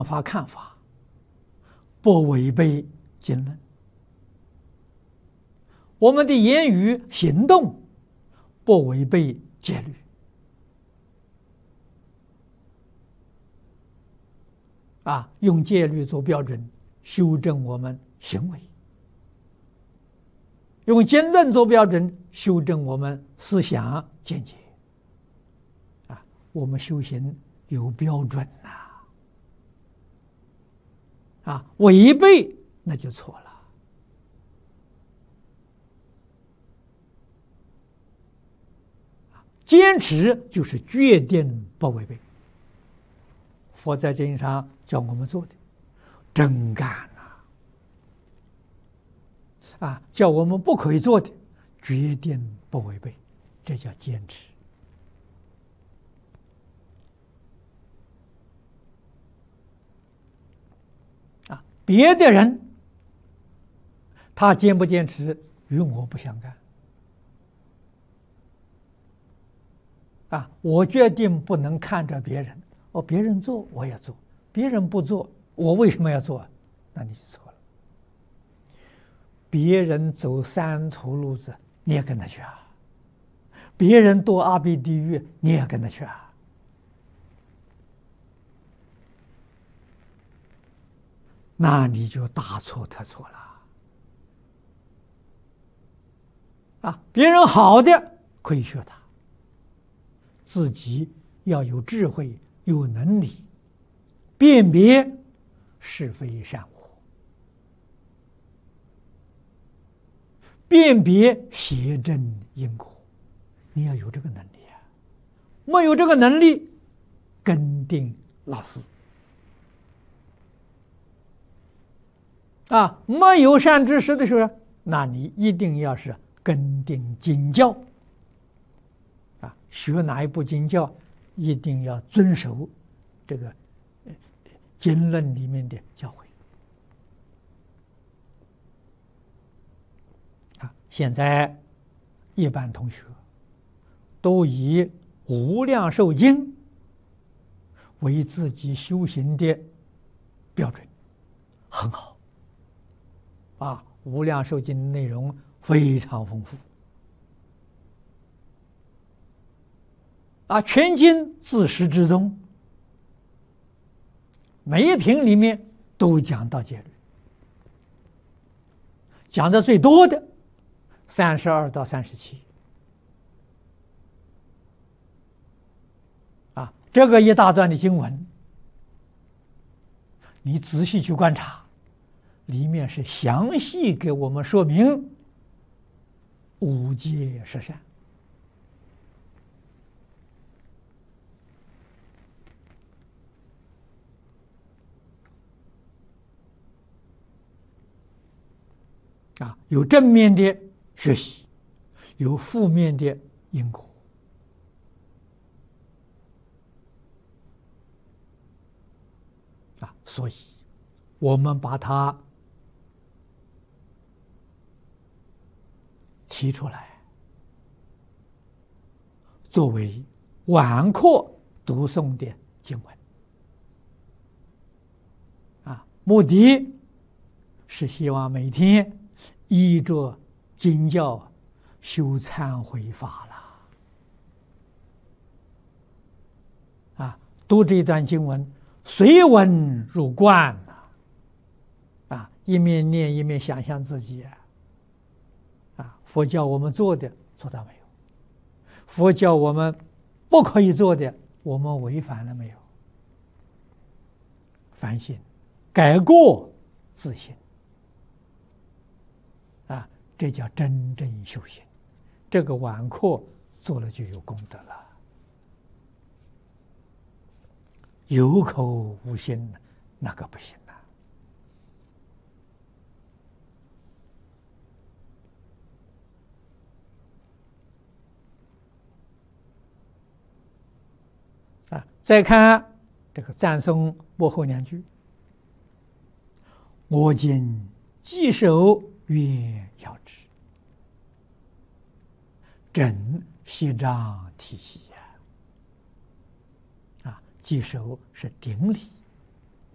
法看法，不违背经论。我们的言语行动不违背戒律。用戒律做标准，修正我们行为；用经论做标准，修正我们思想见解。我们修行有标准呐！违背那就错了。坚持就是决定不违背。佛在经上叫我们做的真干叫我们不可以做的决定不违背，这叫坚持。别的人他坚不坚持与我不相干我决定不能看着别人，别人做我也做，别人不做我为什么要做？那你就错了。别人走三途路子，你也跟他去别人堕阿鼻地狱，你也跟他去那你就大错特错了别人好的可以学他，自己要有智慧，有能力辨别是非善恶，辨别邪正因果，你要有这个能力没有这个能力，跟定老师没有善知识的时候，那你一定要是跟定经教学哪一部经教，一定要遵守这个经论里面的教诲现在一般同学都以无量寿经为自己修行的标准，很好无量寿经的内容非常丰富全经自始至终，每一品里面都讲到戒律，讲的最多的32到37这个一大段的经文，你仔细去观察，里面是详细给我们说明五戒十善有正面的学习，有负面的因果所以我们把它提出来，作为晚课读诵的经文目的是希望每天依着经教修忏悔法了读这段经文随文入观一面念一面想象自己佛教我们做的做到没有？佛教我们不可以做的，我们违反了没有？反省改过自新这叫真正修行。这个晚课做了就有功德了。有口无心，那个不行再看这个赞颂末后两句：我今稽首愿要之，枕息张体系稽首是顶礼